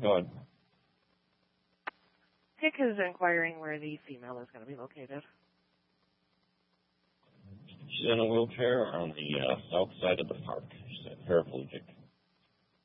Go ahead. Pick is inquiring where the female is going to be located. She's in a wheelchair on the south side of the park. She's paraplegic.